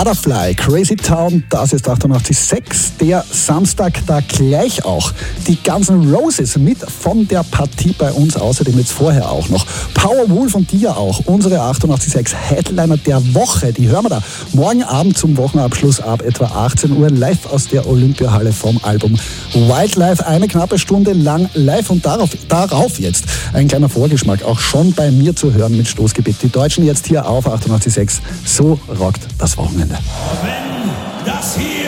Butterfly, Crazy Town, das ist 88.6. Der Samstag, da gleich auch die Guns N' Roses mit von der Partie bei uns, außerdem jetzt vorher auch noch Powerwolf und die ja auch, unsere 88.6 Headliner der Woche, die hören wir da morgen Abend zum Wochenabschluss ab etwa 18 Uhr live aus der Olympiahalle vom Album Wildlife, eine knappe Stunde lang live und darauf jetzt ein kleiner Vorgeschmack, auch schon bei mir zu hören mit Stoßgebet. Die Deutschen jetzt hier auf 88.6, so rockt das Wochenende. Wenn das hier